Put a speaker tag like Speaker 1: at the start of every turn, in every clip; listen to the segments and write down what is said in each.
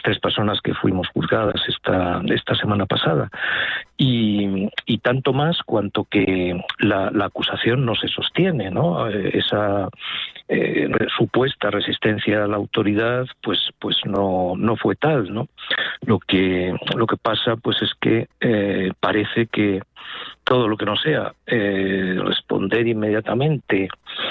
Speaker 1: 3 personas que fuimos juzgadas esta semana pasada. Y tanto más cuanto que la acusación no se sostiene, ¿no? Esa supuesta resistencia a la autoridad pues no fue tal, ¿no? Lo que pasa pues es que parece que todo lo que no sea responder inmediatamente,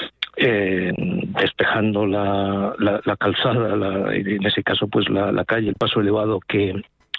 Speaker 1: despejando la calzada, en ese caso pues la calle, el paso elevado que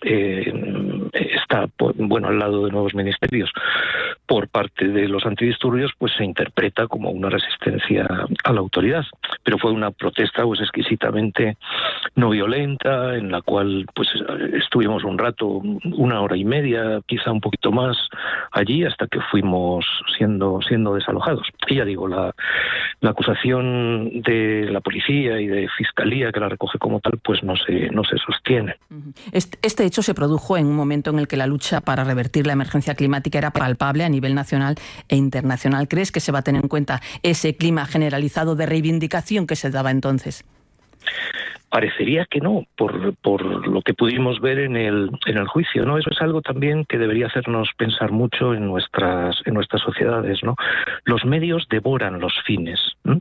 Speaker 1: está al lado de nuevos ministerios por parte de los antidisturbios, pues se interpreta como una resistencia a la autoridad, pero fue una protesta pues exquisitamente no violenta, en la cual pues estuvimos un rato, 1 hora y media, quizá un poquito más allí, hasta que fuimos siendo desalojados. Y ya digo, la acusación de la policía y de fiscalía, que la recoge como tal, pues no se sostiene.
Speaker 2: Este hecho se produjo en un momento en el que la lucha para revertir la emergencia climática era palpable a nivel nacional e internacional. ¿Crees que se va a tener en cuenta ese clima generalizado de reivindicación que se daba entonces?
Speaker 1: Parecería que no, por lo que pudimos ver en el juicio, ¿no? Eso es algo también que debería hacernos pensar mucho en nuestras sociedades, ¿no? Los medios devoran los fines, ¿no?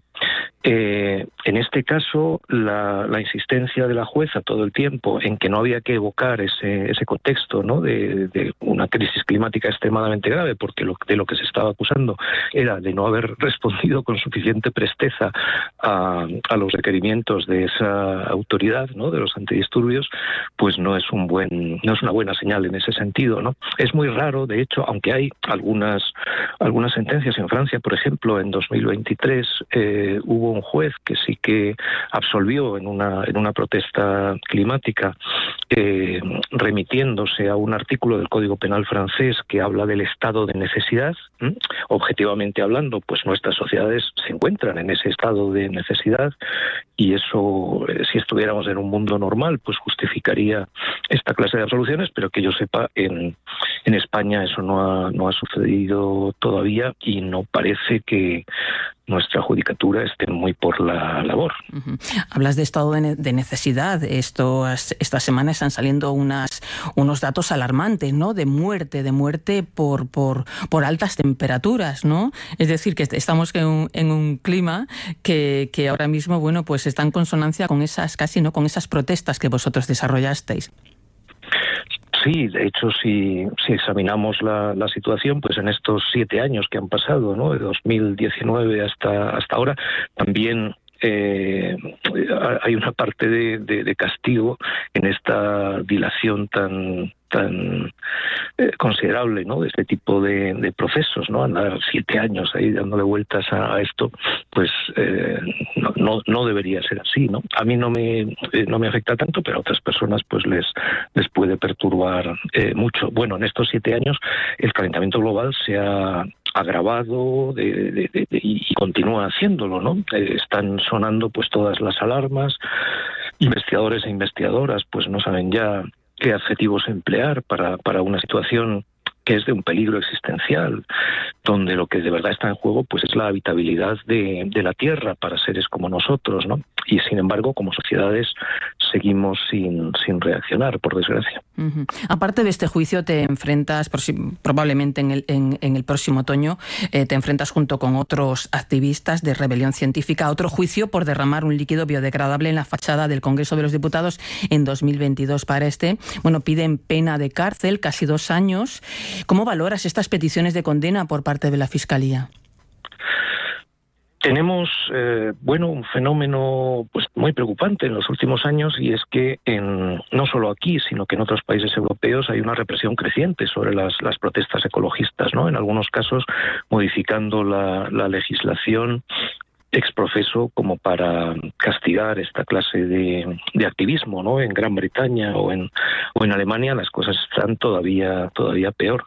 Speaker 1: En este caso, la insistencia de la jueza todo el tiempo en que no había que evocar ese contexto, ¿no? de una crisis climática extremadamente grave, porque de lo que se estaba acusando era de no haber respondido con suficiente presteza a los requerimientos de esa autoridad, ¿no? De los antidisturbios, pues no es una buena señal en ese sentido, ¿no? Es muy raro, de hecho, aunque hay algunas sentencias en Francia, por ejemplo, en 2023 hubo un juez que sí que absolvió en una protesta climática, remitiéndose a un artículo del Código Penal francés que habla del estado de necesidad. Objetivamente hablando, pues nuestras sociedades se encuentran en ese estado de necesidad, y eso, si estuviéramos en un mundo normal, pues justificaría esta clase de absoluciones, pero que yo sepa, en España eso no ha sucedido todavía, y no parece que nuestra judicatura esté muy por la labor.
Speaker 2: Hablas de estado de necesidad. Esta semana están saliendo unos datos alarmantes, ¿no? De muerte por altas temperaturas, ¿no? Es decir, que estamos en un clima que ahora mismo, bueno, pues está en consonancia con con esas protestas que vosotros desarrollasteis.
Speaker 1: Sí, de hecho, si examinamos la situación, pues en estos 7 años que han pasado, ¿no? De 2019 hasta ahora, también hay una parte de castigo en esta dilación tan considerable, ¿no? De este tipo de procesos, ¿no? Andar 7 años ahí dándole vueltas a esto, pues no debería ser así, ¿no? A mí no me afecta tanto, pero a otras personas pues les puede perturbar mucho. Bueno, en estos 7 años el calentamiento global se ha agravado y continúa haciéndolo, ¿no? Están sonando pues todas las alarmas. Investigadores e investigadoras pues no saben ya qué adjetivos emplear para una situación que es de un peligro existencial, donde lo que de verdad está en juego pues es la habitabilidad de la Tierra para seres como nosotros, ¿no? Y sin embargo, como sociedades seguimos sin reaccionar, por desgracia.
Speaker 2: Uh-huh. Aparte de este juicio, te enfrentas probablemente en el próximo otoño, te enfrentas junto con otros activistas de Rebelión Científica a otro juicio por derramar un líquido biodegradable en la fachada del Congreso de los Diputados en 2022. Para piden pena de cárcel, casi 2 años. ¿Cómo valoras estas peticiones de condena por parte de la Fiscalía?
Speaker 1: Tenemos un fenómeno pues muy preocupante en los últimos años, y es que no solo aquí, sino que en otros países europeos hay una represión creciente sobre las protestas ecologistas, ¿no? En algunos casos modificando la legislación ex profeso como para castigar esta clase de activismo, ¿no? En Gran Bretaña o en Alemania las cosas están todavía peor.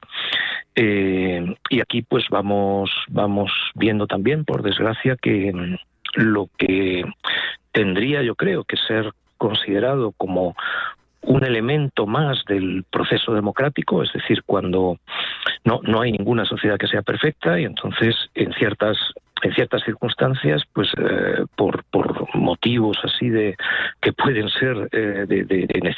Speaker 1: Y aquí pues vamos viendo también, por desgracia, que lo que tendría, yo creo, que ser considerado como un elemento más del proceso democrático, es decir, cuando no hay ninguna sociedad que sea perfecta, y entonces en ciertas circunstancias, pues por motivos así que pueden ser de